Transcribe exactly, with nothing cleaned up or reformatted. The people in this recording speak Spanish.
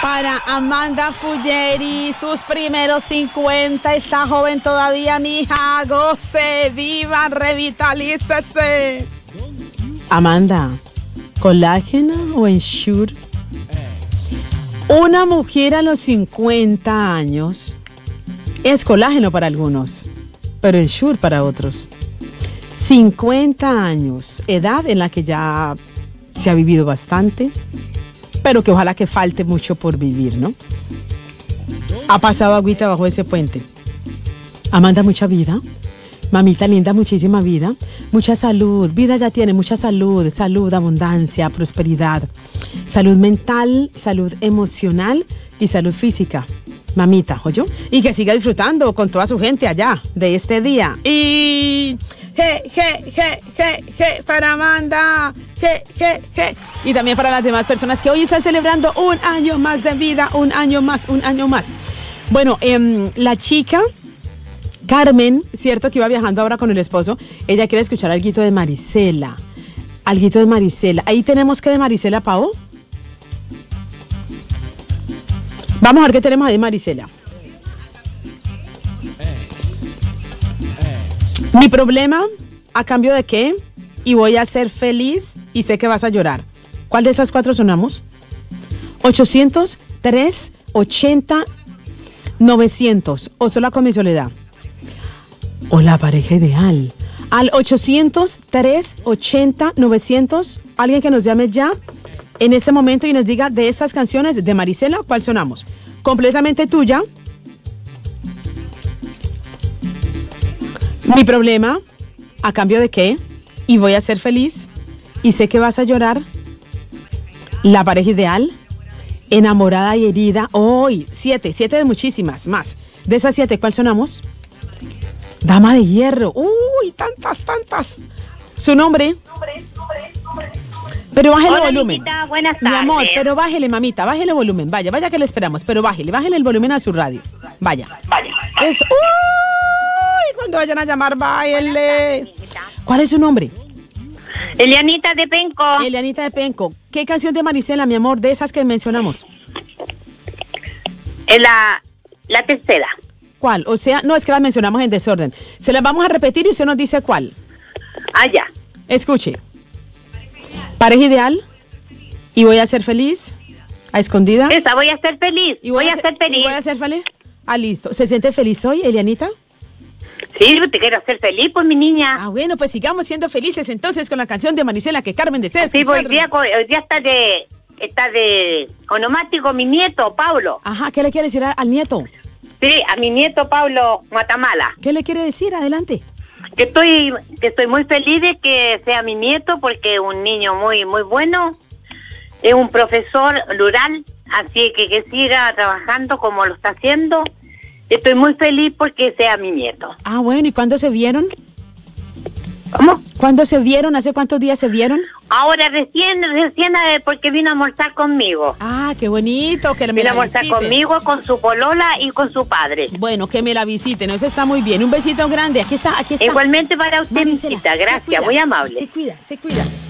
Para Amanda Fuggeri, sus primeros cincuenta, está joven todavía, mija, goce, viva, revitalícese. Amanda, ¿colágeno o Ensure? Una mujer a los cincuenta años es colágeno para algunos, pero Ensure para otros. cincuenta años, edad en la que ya se ha vivido bastante, pero que ojalá que falte mucho por vivir, ¿no? Ha pasado agüita bajo ese puente. Amanda, mucha vida. Mamita linda, muchísima vida. Mucha salud. Vida ya tiene, mucha salud. Salud, abundancia, prosperidad. Salud mental, salud emocional y salud física. Mamita, ¿oyó? Y que siga disfrutando con toda su gente allá de este día. Y... Je, je, je, je, je, para Amanda, je, je, je. Y también para las demás personas que hoy están celebrando un año más de vida, un año más, un año más. Bueno, eh, la chica, Carmen, cierto que iba viajando ahora con el esposo, ella quiere escuchar alguito de Marisela, alguito de Marisela. Ahí tenemos que de Marisela, Pau. Vamos a ver qué tenemos ahí de Marisela. Mi problema, ¿a cambio de qué? Y voy a ser feliz y sé que vas a llorar. ¿Cuál de esas cuatro sonamos? ochocientos, tres, ochenta, novecientos. O sola con mi soledad. O la pareja ideal. Al ochocientos, tres, ochenta, novecientos. Alguien que nos llame ya en este momento y nos diga de estas canciones de Marisela, ¿cuál sonamos? Completamente tuya. Mi problema, ¿a cambio de qué? Y voy a ser feliz. Y sé que vas a llorar. La pareja ideal. Enamorada y herida. Hoy, siete, siete de muchísimas más. De esas siete, ¿cuál sonamos? Dama de hierro. Uy, tantas, tantas. Su nombre. Pero bájele el volumen. Mijita, buenas tardes. Mi amor, pero bájele, mamita, bájele el volumen. Vaya, vaya que le esperamos, pero bájele, bájele el volumen a su radio. Vaya. Vaya. Es, uy, cuando vayan a llamar, bájele. ¿Cuál es su nombre? Elianita de Penco. Elianita de Penco. ¿Qué canción de Marisela, mi amor, de esas que mencionamos? Es la, la tercera. ¿Cuál? O sea, no, es que las mencionamos en desorden. Se las vamos a repetir y usted nos dice cuál. Ah, ya. Escuche. Pareja ideal. Y voy a ser feliz. A escondidas. Esa, voy a ser feliz. Y voy, voy a, a ser feliz. ¿Y voy a ser feliz? Ah, listo. ¿Se siente feliz hoy, Elianita? Sí, te quiero hacer feliz, pues, mi niña. Ah, bueno, pues sigamos siendo felices entonces con la canción de Marisela que Carmen desea Sí, escuchar. pues, hoy día, hoy día está de está de onomático mi nieto, Pablo. Ajá, ¿qué le quiere decir a- al nieto? Sí, a mi nieto Pablo Matamala. ¿Qué le quiere decir? Adelante. Que estoy que estoy muy feliz de que sea mi nieto porque es un niño muy muy bueno. Es un profesor rural, así que que siga trabajando como lo está haciendo. Estoy muy feliz porque sea mi nieto. Ah, bueno, ¿y cuándo se vieron? ¿Cómo? ¿Cuándo se vieron? ¿Hace cuántos días se vieron? Ahora recién, recién eh, porque vino a almorzar conmigo. Ah, qué bonito, que me Vino a la almorzar visite. conmigo, con su polola y con su padre. Bueno, que me la visiten, eso está muy bien. Un besito grande, aquí está, aquí está. Igualmente para usted, Marisela, mijita, se gracias, cuida, muy amable. Se cuida, se cuida.